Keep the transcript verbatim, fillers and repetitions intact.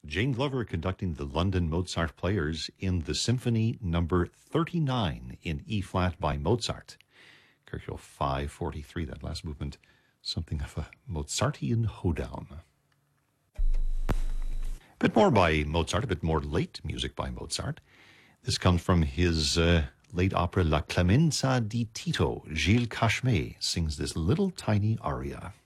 Jane Glover conducting the London Mozart Players in the Symphony number thirty-nine in E-flat by Mozart. Kirkyo five forty-three, that last movement, something of a Mozartian hoedown. A bit more by Mozart, a bit more late music by Mozart. This comes from his uh, late opera La Clemenza di Tito. Gilles Cashmé sings this little tiny aria.